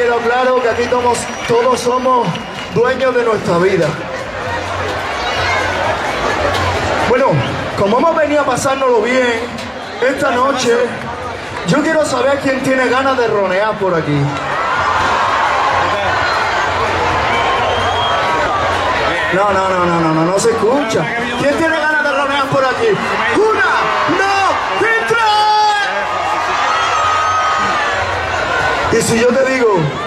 quedado claro que aquí todos somos dueños de nuestra vida. Bueno, como hemos venido a pasárnoslo bien esta noche, yo quiero saber quién tiene ganas de ronear por aquí. No se escucha. ¿Quién tiene ganas de ronear por aquí? ¡Una, dos y tres! Y si yo te digo...